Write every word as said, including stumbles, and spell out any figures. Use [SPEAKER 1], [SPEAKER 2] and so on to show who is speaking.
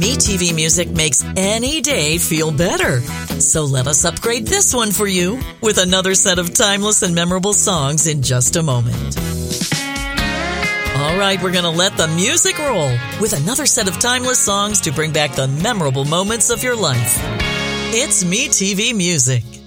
[SPEAKER 1] MeTV Music makes any day feel better. So let us upgrade this one for you with another set of timeless and memorable songs in just a moment. All right, we're going to let the music roll with another set of timeless songs to bring back the memorable moments of your life. It's MeTV Music.